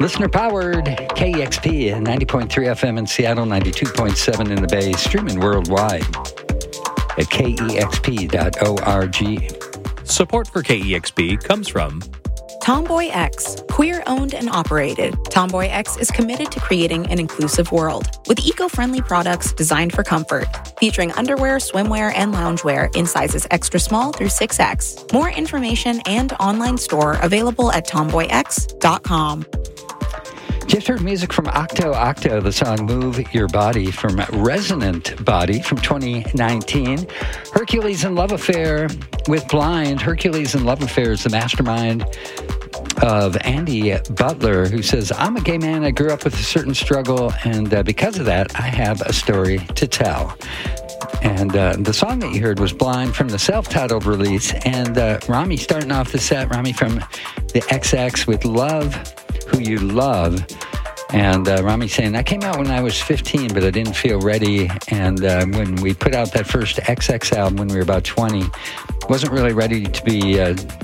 Listener powered KEXP 90.3 FM in Seattle, 92.7 in the Bay, streaming worldwide at KEXP.org. Support for KEXP comes from Tomboy X, queer-owned and operated. Tomboy X is committed to creating an inclusive world with eco-friendly products designed for comfort, featuring underwear, swimwear, and loungewear in sizes extra small through 6X. More information and online store available at tomboyx.com. Just heard music from Octo Octo, the song Move Your Body from Resonant Body from 2019. Hercules and Love Affair with Blind. Hercules and Love Affair is the mastermind of Andy Butler, who says, I'm a gay man. I grew up with a certain struggle, and because of that, I have a story to tell. And the song that you heard was Blind from the self-titled release. And Rami starting off the set, Rami from the XX with Love Who You Love. And Rami saying, I came out when I was 15, but I didn't feel ready. And when we put out that first XX album when we were about 20, wasn't really ready to be